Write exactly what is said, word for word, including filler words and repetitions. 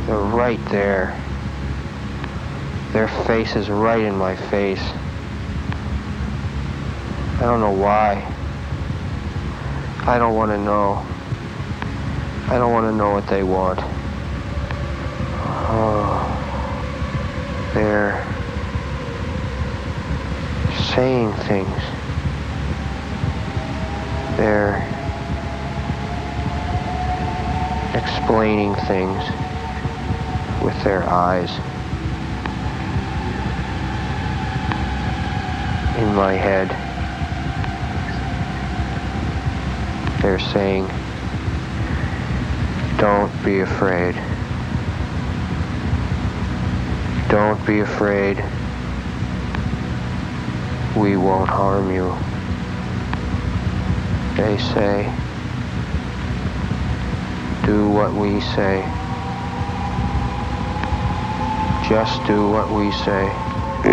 They're right there. Their face is right in my face. I don't know why. I don't want to know. I don't want to know what they want. Oh, they're saying things. They're explaining things with their eyes. In my head, they're saying, don't be afraid. Don't be afraid. We won't harm you. They say, do what we say. Just do what we say.